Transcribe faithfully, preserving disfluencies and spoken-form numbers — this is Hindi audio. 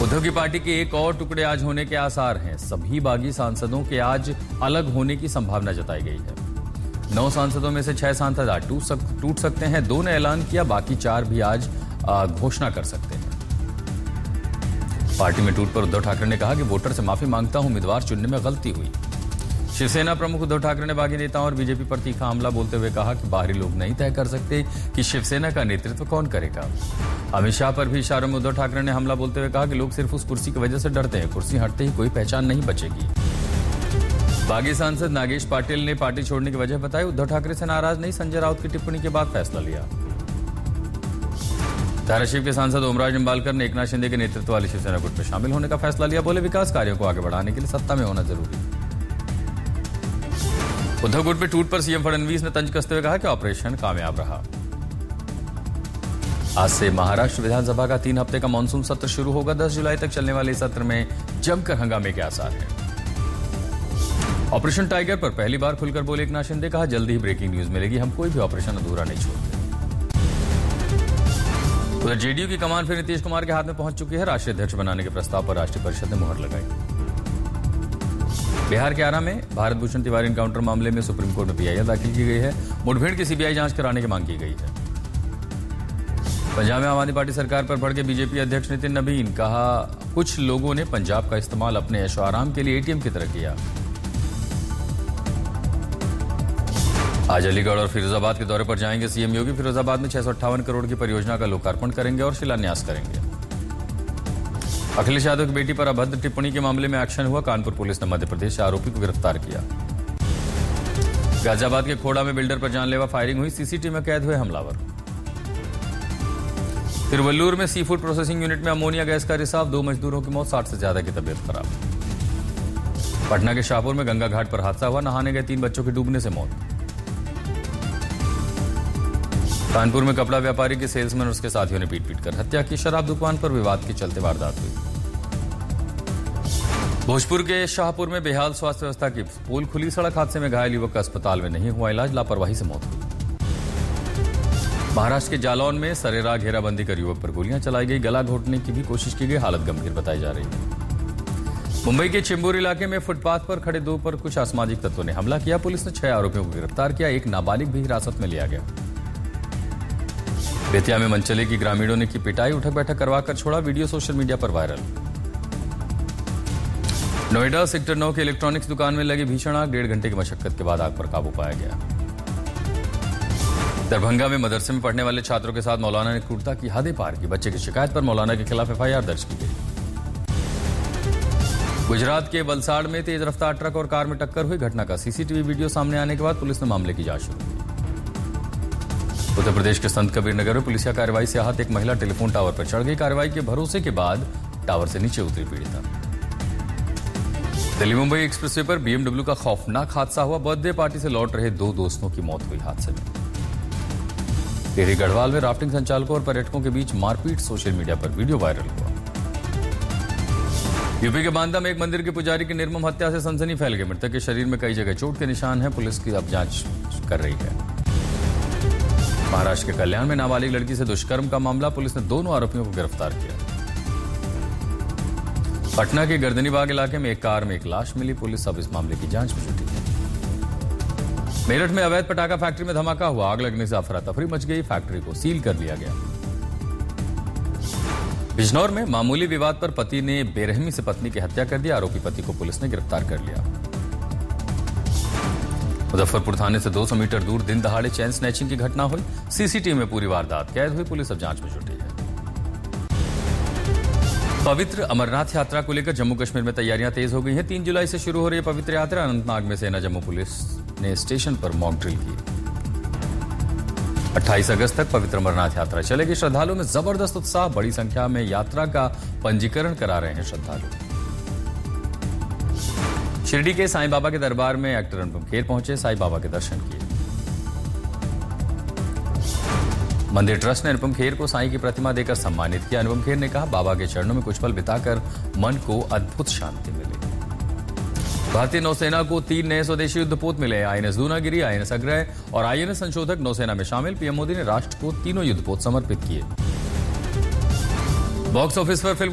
उद्धव की पार्टी के एक और टुकड़े आज होने के आसार हैं। सभी बागी सांसदों के आज अलग होने की संभावना जताई गई है। नौ सांसदों में से छह सांसद आज टूट सक, टूट सकते हैं। दो ने ऐलान किया, बाकी चार भी आज घोषणा कर सकते हैं। पार्टी में टूट पर उद्धव ठाकरे ने कहा कि वोटर से माफी मांगता हूं, उम्मीदवार चुनने में गलती हुई। शिवसेना प्रमुख उद्धव ठाकरे ने बागी नेताओं और बीजेपी पर तीखा हमला बोलते हुए कहा कि बाहरी लोग नहीं तय कर सकते कि शिवसेना का नेतृत्व कौन करेगा। अमित शाह पर भी इशारों में उद्धव ठाकरे ने हमला बोलते हुए कहा कि लोग सिर्फ उस कुर्सी की वजह से डरते हैं, कुर्सी हटते ही कोई पहचान नहीं बचेगी। बागी सांसद नागेश पाटिल ने पार्टी छोड़ने की वजह बताई। उद्धव ठाकरे से नाराज नहीं, संजय राउत की टिप्पणी के बाद फैसला लिया। धाराशिव के सांसद ओमराज निंबालकर ने एकनाथ शिंदे के नेतृत्व वाली शिवसेना गुट में शामिल होने का फैसला लिया। बोले, विकास कार्यों को आगे बढ़ाने के लिए सत्ता में होना जरूरी है। उद्धव गुट में टूट पर सीएम फडणवीस ने तंज कसते हुए कहा कि ऑपरेशन कामयाब रहा। आज से महाराष्ट्र विधानसभा का तीन हफ्ते का मानसून सत्र शुरू होगा। दस जुलाई तक चलने वाले इस सत्र में जमकर हंगामे के आसार हैं। ऑपरेशन टाइगर पर पहली बार खुलकर बोले एकनाथ शिंदे, कहा जल्दी ही ब्रेकिंग न्यूज मिलेगी, हम कोई भी ऑपरेशन अधूरा नहीं छोड़ते। उधर जेडीयू की कमान फिर नीतीश कुमार के हाथ में पहुंच चुकी है। राष्ट्रीय अध्यक्ष बनाने के प्रस्ताव पर राष्ट्रीय परिषद ने मुहर लगाई। बिहार के आरा में भारत भूषण तिवारी एनकाउंटर मामले में सुप्रीम कोर्ट में पीआईएल दाखिल की गई है। मुठभेड़ की सीबीआई जांच कराने की मांग की गई है। पंजाब में आम आदमी पार्टी सरकार पर भड़के बीजेपी अध्यक्ष नितिन नवीन, कहा कुछ लोगों ने पंजाब का इस्तेमाल अपने ऐशो आराम के लिए एटीएम की तरह किया। आज अलीगढ़ और फिरोजाबाद के दौरे पर जाएंगे सीएम योगी। फिरोजाबाद में छह सौ अट्ठावन करोड़ की परियोजना का लोकार्पण करेंगे और शिलान्यास करेंगे। अखिलेश यादव की बेटी पर अभद्र टिप्पणी के मामले में एक्शन हुआ। कानपुर पुलिस ने मध्य प्रदेश से आरोपी को गिरफ्तार किया। गाजियाबाद के खोड़ा में बिल्डर पर जानलेवा फायरिंग हुई। सीसीटीवी में कैद हुए हमलावर। तिरुवल्लुर में सी फूड प्रोसेसिंग यूनिट में अमोनिया गैस का रिसाव, दो मजदूरों की मौत, साठ से ज्यादा की तबीयत खराब। पटना के शाहपुर में गंगा घाट पर हादसा हुआ। नहाने गए तीन बच्चों की डूबने से मौत। कानपुर में कपड़ा व्यापारी के सेल्समैन और उसके साथियों ने पीट पीट कर हत्या की। शराब दुकान पर विवाद के चलते वारदात हुई। भोजपुर के शाहपुर में बेहाल स्वास्थ्य व्यवस्था की पोल खुली। सड़क हादसे में घायल युवक का अस्पताल में नहीं हुआ इलाज, लापरवाही से मौत हुई। महाराष्ट्र के जालौन में सरेरा घेराबंदी कर युवक पर गोलियां चलाई गई। गला घोटने की भी कोशिश की गई, हालत गंभीर बताई जा रही है। मुंबई के चेंबूर इलाके में फुटपाथ पर खड़े दो पर कुछ असामाजिक तत्वों ने हमला किया। पुलिस ने छह आरोपियों को गिरफ्तार किया। एक नाबालिग भी हिरासत में लिया गया। बेतिया में मनचले की ग्रामीणों ने की पिटाई, उठक बैठक करवाकर छोड़ा। वीडियो सोशल मीडिया पर वायरल। नोएडा सेक्टर नौ के इलेक्ट्रॉनिक्स दुकान में लगी भीषण आग, डेढ़ घंटे की मशक्कत के बाद आग पर काबू पाया गया। दरभंगा में मदरसे में पढ़ने वाले छात्रों के साथ मौलाना ने क्रूरता की हदें पार की। बच्चे की शिकायत पर मौलाना के खिलाफ एफआईआर दर्ज की गई। गुजरात के वलसाड़ में तेज रफ्तार ट्रक और कार में टक्कर हुई। घटना का सीसीटीवी वीडियो सामने आने के बाद पुलिस ने मामले की जांच शुरू की। उत्तर प्रदेश के संत कबीर नगर में पुलिसिया कार्रवाई से आहत एक महिला टेलीफोन टावर पर चढ़ गई। कार्रवाई के भरोसे के बाद टावर से नीचे उतरी पीड़िता। दिल्ली मुंबई एक्सप्रेसवे पर बीएमडब्ल्यू का खौफनाक हादसा हुआ। बर्थडे पार्टी से लौट रहे दो दोस्तों की मौत हुई हादसे में। टिहरी गढ़वाल में राफ्टिंग संचालकों और पर्यटकों के बीच मारपीट, सोशल मीडिया पर वीडियो वायरल हुआ। यूपी के बांदा में एक मंदिर के पुजारी की निर्मम हत्या से सनसनी फैल गई। मृतक के शरीर में कई जगह चोट के निशान हैं। पुलिस की अब जांच कर रही है। महाराष्ट्र के कल्याण में नाबालिग लड़की से दुष्कर्म का मामला, पुलिस ने दोनों आरोपियों को गिरफ्तार किया। पटना के गर्दनीबाग इलाके में एक कार में एक लाश मिली। पुलिस अब इस मामले की जांच में जुटी है। मेरठ में अवैध पटाखा फैक्ट्री में धमाका हुआ। आग लगने से अफरा तफरी मच गई। फैक्ट्री को सील कर लिया गया। बिजनौर में मामूली विवाद पर पति ने बेरहमी से पत्नी की हत्या कर दी। आरोपी पति को पुलिस ने गिरफ्तार कर लिया। मुजफ्फरपुर थाने से दो सौ मीटर दूर दिन दहाड़े चैन स्नैचिंग की घटना हुई। सीसीटीवी में पूरी वारदात कैद हुई। पुलिस अब जांच में जुटी है। पवित्र अमरनाथ यात्रा को लेकर जम्मू कश्मीर में तैयारियां तेज हो गई हैं। तीन जुलाई से शुरू हो रही है पवित्र यात्रा। अनंतनाग में सेना जम्मू पुलिस ने स्टेशन पर मॉक ड्रिल की। अट्ठाईस अगस्त तक पवित्र अमरनाथ यात्रा चलेगी। श्रद्धालुओं में जबरदस्त उत्साह, बड़ी संख्या में यात्रा का पंजीकरण करा रहे हैं श्रद्धालु। शिरडी के साईं बाबा के दरबार में एक्टर अनुपम खेर पहुंचे, साईं बाबा के दर्शन किए। मंदिर ट्रस्ट ने अनुपम खेर को साईं की प्रतिमा देकर सम्मानित किया। अनुपम खेर ने कहा, बाबा के चरणों में कुछ पल बिताकर मन को अद्भुत शांति मिली। भारतीय नौसेना को तीन नए स्वदेशी युद्धपोत मिले। आईएनएस दूनागिरी, आईएनएस अग्रय और आईएनएस संशोधक नौसेना में शामिल। पीएम मोदी ने राष्ट्र को तीनों युद्धपोत समर्पित किए। बॉक्स ऑफिस पर फिल्म